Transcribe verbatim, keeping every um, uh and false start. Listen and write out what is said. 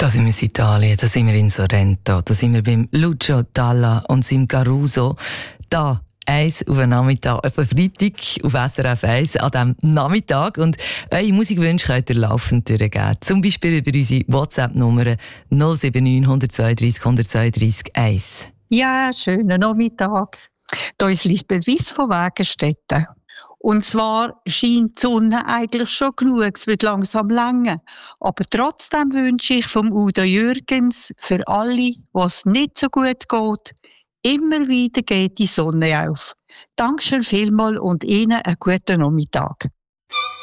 Da sind wir in Italien, da sind wir in Sorrento, da sind wir beim Lucio Dalla und seinem Caruso. Da eins auf einen Nachmittag, auf einen Freitag auf S R F eins an diesem Nachmittag. Und eure Musikwünsche könnt ihr laufend durchgeben. Zum Beispiel über unsere WhatsApp-Nummer null sieben neun, eins zwei drei, eins zwei drei eins. Ja, schönen Nachmittag. Hier ist Lisbeth Wiss von Wägenstetten. Und zwar scheint die Sonne eigentlich schon genug, es wird langsam länger. Aber trotzdem wünsche ich vom Udo Jürgens für alle, was nicht so gut geht, immer wieder geht die Sonne auf. Dankeschön vielmals und Ihnen einen guten Nachmittag.